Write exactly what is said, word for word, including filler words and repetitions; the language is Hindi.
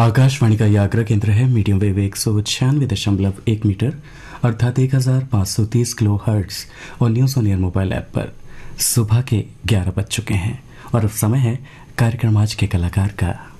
आकाशवाणी का यह आग्रह केंद्र है। मीडियम वेव एक सौ छियानवे दशमलव एक मीटर अर्थात एक हजार पाँच सौ तीस किलो हर्ट्स और news on air mobile app पर सुबह के ग्यारह बज चुके हैं और अब समय है कार्यक्रम आज के कलाकार का।